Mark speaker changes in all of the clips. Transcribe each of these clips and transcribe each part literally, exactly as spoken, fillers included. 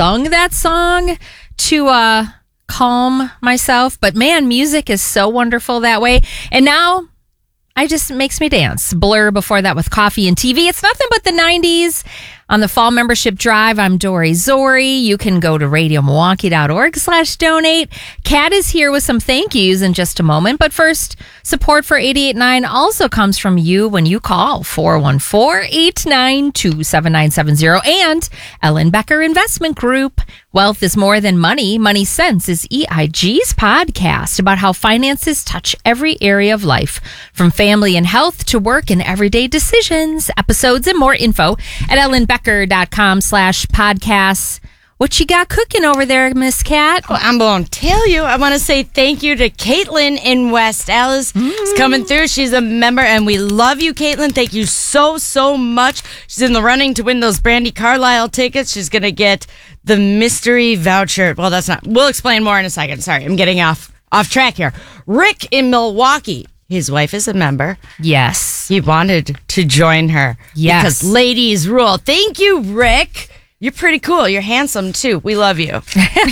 Speaker 1: sung that song to uh, calm myself. But man, music is so wonderful that way. And now I just it makes me dance. Blur before that with coffee and T V. It's nothing but the nineties. On the fall membership drive, I'm Dory Zori. You can go to radio milwaukee dot org slash donate. Kat is here with some thank yous in just a moment. But first, support for eighty-eight point nine also comes from you when you call four one four, eight nine two, seven nine seven zero and Ellen Becker Investment Group. Wealth is more than money. Money Sense is E I G's podcast about how finances touch every area of life, from family and health to work and everyday decisions. Episodes and more info at ellenbecker.com slash podcasts. What you got cooking over there, Miss Kat?
Speaker 2: Well, I'm going to tell you. I want to say thank you to Caitlin in West Allis. Mm. She's coming through. She's a member, and we love you, Caitlin. Thank you so, so much. She's in the running to win those Brandi Carlile tickets. She's going to get the mystery voucher. Well, that's not. We'll explain more in a second. Sorry, I'm getting off off track here. Rick in Milwaukee. His wife is a member.
Speaker 1: Yes.
Speaker 2: He wanted to join her.
Speaker 1: Yes.
Speaker 2: Because ladies rule. Thank you, Rick. You're pretty cool. You're handsome, too. We love you.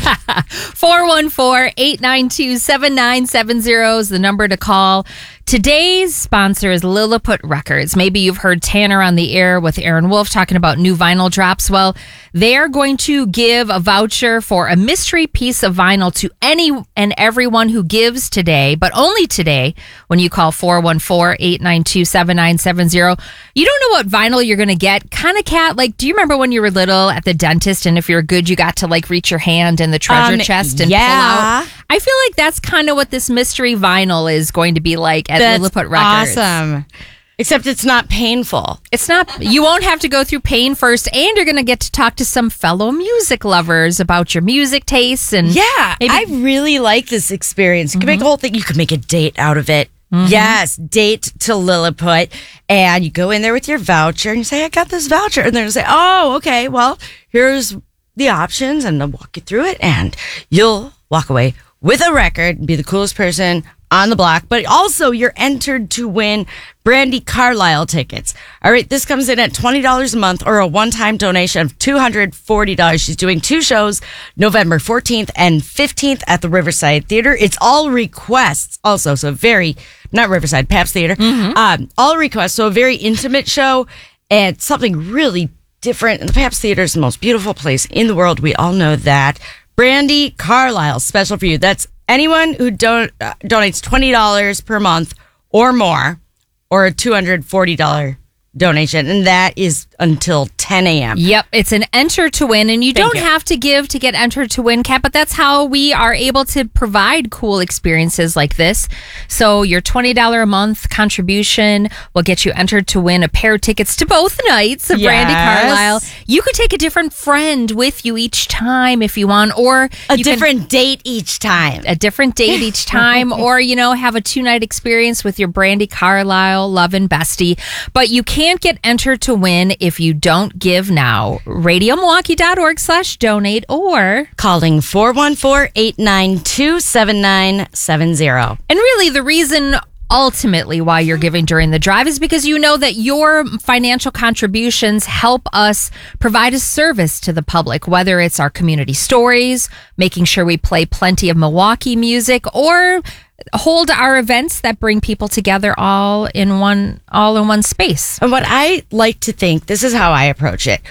Speaker 1: four one four, eight nine two, seven nine seven zero is the number to call. Today's sponsor is Lilliput Records. Maybe you've heard Tanner on the air with Aaron Wolf talking about new vinyl drops. Well, they're going to give a voucher for a mystery piece of vinyl to any and everyone who gives today, but only today when you call four one four, eight nine two, seven nine seven zero. You don't know what vinyl you're going to get. Kind of, Kat, like, do you remember when you were little at the dentist and if you're good, you got to like reach your hand in the treasure
Speaker 2: um,
Speaker 1: chest and
Speaker 2: yeah.
Speaker 1: pull out? I feel like that's kind of what this mystery vinyl is going to be like at
Speaker 2: That's
Speaker 1: Lilliput Records.
Speaker 2: Awesome. Except it's not painful.
Speaker 1: It's not, you won't have to go through pain first, and you're going to get to talk to some fellow music lovers about your music tastes. And
Speaker 2: yeah,
Speaker 1: maybe-
Speaker 2: I really like this experience. You can
Speaker 1: Mm-hmm.
Speaker 2: make a whole thing. You can make a date out of it.
Speaker 1: Mm-hmm.
Speaker 2: Yes, date to Lilliput. And you go in there with your voucher and you say, I got this voucher. And they're going to say, oh, okay, well, here's the options. And they'll walk you through it. And you'll walk away with a record and be the coolest person on the block, but also you're entered to win Brandi Carlile tickets. All right, this comes in at twenty dollars a month or a one-time donation of two hundred forty dollars. She's doing two shows, November fourteenth and fifteenth at the Riverside Theater. It's all requests also, so very, not Riverside, Pabst Theater. Mm-hmm. Um, all requests, so a very intimate show and something really different. And the Pabst Theater is the most beautiful place in the world. We all know that. Brandi Carlile, special for you. That's anyone who don- uh, donates twenty dollars per month or more, or a two hundred forty dollars donation, and that is until ten a.m.
Speaker 1: Yep, it's an enter to win, and you
Speaker 2: Thank
Speaker 1: don't
Speaker 2: you.
Speaker 1: have to give to get entered to win, Kat, but that's how we are able to provide cool experiences like this. So your twenty dollars a month contribution will get you entered to win a pair of tickets to both nights of Brandi
Speaker 2: Yes.
Speaker 1: Carlile. You could take a different friend with you each time if you want, or
Speaker 2: A
Speaker 1: you can-
Speaker 2: different date each time.
Speaker 1: a different date each time, or, you know, have a two-night experience with your Brandi Carlile love and bestie. But you can't get entered to win if you don't give now. radio milwaukee dot org slash donate or...
Speaker 2: Calling four one four, eight nine two, seven nine seven zero.
Speaker 1: And really, the reason ultimately why you're giving during the drive is because you know that your financial contributions help us provide a service to the public, whether it's our community stories, making sure we play plenty of Milwaukee music, or hold our events that bring people together all in one all in one space.
Speaker 2: And what I like to think, this is how I approach it.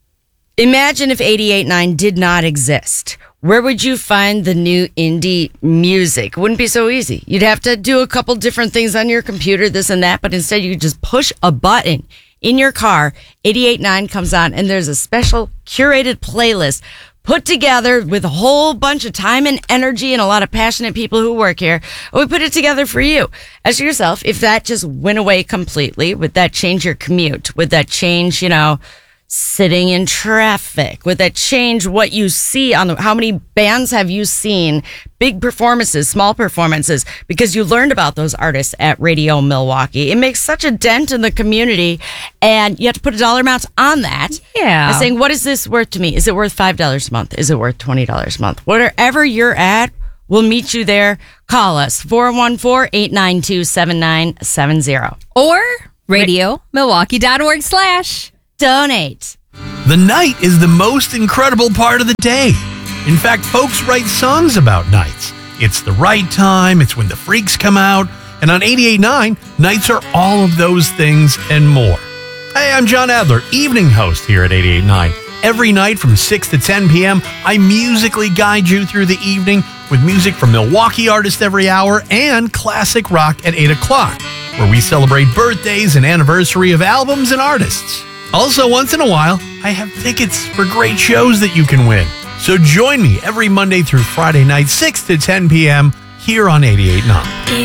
Speaker 2: Imagine if eighty-eight point nine did not exist. Where would you find the new indie music? It wouldn't be so easy. You'd have to do a couple different things on your computer, this and that, but instead you just push a button in your car. eighty-eight point nine comes on, and there's a special curated playlist put together with a whole bunch of time and energy and a lot of passionate people who work here. And we put it together for you. As yourself, if that just went away completely, would that change your commute? Would that change, you know, sitting in traffic? Would that change what you see on the, how many bands have you seen? Big performances, small performances, because you learned about those artists at Radio Milwaukee. It makes such a dent in the community, and you have to put a dollar amount on that.
Speaker 1: Yeah.
Speaker 2: And saying, what is this worth to me? Is it worth five dollars a month? Is it worth twenty dollars a month? Whatever you're at, we'll meet you there. Call us, four one four, eight nine two, seven nine seven zero.
Speaker 1: Or radio milwaukee dot org slash
Speaker 2: Donate.
Speaker 3: The night is the most incredible part of the day. In fact, folks write songs about nights. It's the right time, it's when the freaks come out, and on eighty-eight point nine, nights are all of those things and more. Hey, I'm John Adler, evening host here at eighty-eight point nine. Every night from six to ten p.m., I musically guide you through the evening with music from Milwaukee artists every hour and classic rock at eight o'clock, where we celebrate birthdays and anniversary of albums and artists. Also, once in a while, I have tickets for great shows that you can win. So join me every Monday through Friday night, six to ten p.m. here on eighty-eight point nine.